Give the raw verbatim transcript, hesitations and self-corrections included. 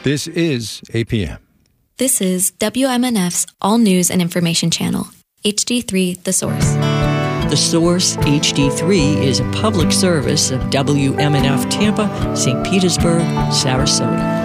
This is A P M. This is W M N F's All News and Information Channel, H D three The Source. The Source H D three is a public service of W M N F Tampa, Saint Petersburg, Sarasota.